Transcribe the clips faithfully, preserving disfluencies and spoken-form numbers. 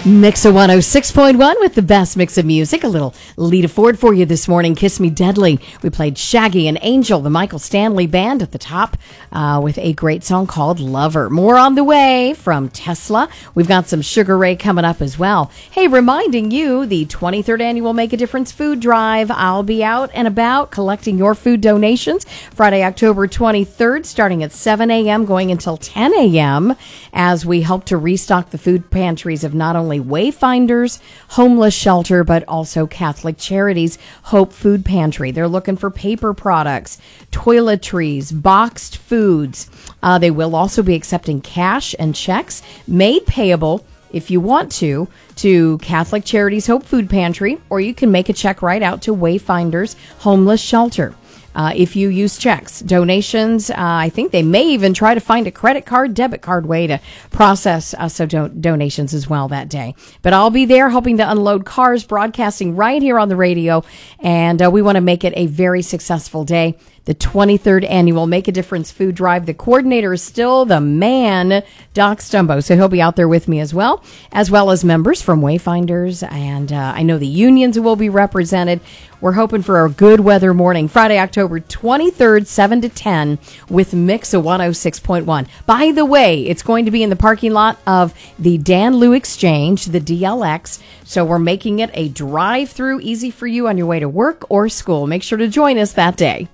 Mix of one oh six point one with the best mix of music. A little Lita Ford for you this morning. Kiss Me Deadly. We played Shaggy and Angel, the Michael Stanley Band at the top uh, with a great song called Lover. More on the way from Tesla. We've got some Sugar Ray coming up as well. Hey, reminding you, the twenty-third annual Make a Difference Food Drive. I'll be out and about collecting your food donations Friday, October twenty-third, starting at seven a.m., going until ten a.m., as we help to restock the food pantries of not only Wayfinders Homeless Shelter, but also Catholic Charities Hope Food Pantry. They're looking for paper products, toiletries, boxed foods. Uh, they will also be accepting cash and checks made payable, if you want to, to Catholic Charities Hope Food Pantry, or you can make a check right out to Wayfinders Homeless Shelter. Uh, if you use checks, donations, uh, I think they may even try to find a credit card, debit card way to process uh, so do- donations as well that day. But I'll be there helping to unload cars, broadcasting right here on the radio, and uh, we want to make it a very successful day. The twenty-third annual Make a Difference Food Drive. The coordinator is still the man, Doc Stumbo, so he'll be out there with me as well, as well as members from Wayfinders, and uh, I know the unions will be represented. We're hoping for a good weather morning, Friday, October twenty-third, seven to ten, with Mix of one oh six point one. By the way, it's going to be in the parking lot of the Dan Liu Exchange, the D L X, so we're making it a drive-through, easy for you on your way to work or school. Make sure to join us that day.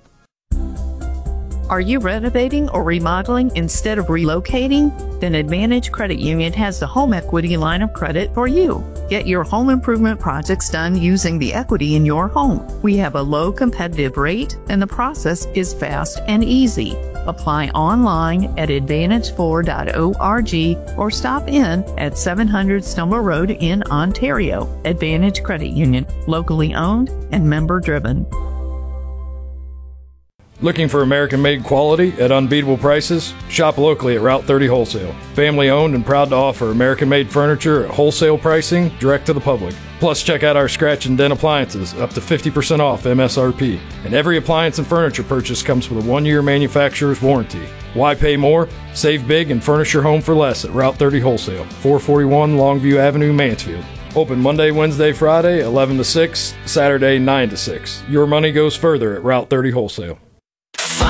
Are you renovating or remodeling instead of relocating? Then Advantage Credit Union has the home equity line of credit for you. Get your home improvement projects done using the equity in your home. We have a low competitive rate, and the process is fast and easy. Apply online at advantage four dot org or stop in at seven hundred Stumble Road in Ontario. Advantage Credit Union, locally owned and member-driven. Looking for American-made quality at unbeatable prices? Shop locally at Route thirty Wholesale. Family-owned and proud to offer American-made furniture at wholesale pricing direct to the public. Plus, check out our scratch and dent appliances, up to fifty percent off M S R P. And every appliance and furniture purchase comes with a one-year manufacturer's warranty. Why pay more? Save big and furnish your home for less at Route thirty Wholesale, four forty-one Longview Avenue, Mansfield. Open Monday, Wednesday, Friday, eleven to six, Saturday, nine to six. Your money goes further at Route thirty Wholesale.